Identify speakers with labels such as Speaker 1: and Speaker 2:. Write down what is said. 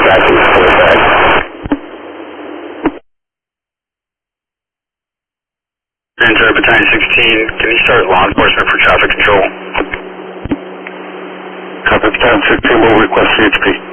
Speaker 1: back to 45.
Speaker 2: Enter Battalion 16, can you start law enforcement for traffic control?
Speaker 1: Copy, Battalion 16 will request CHP.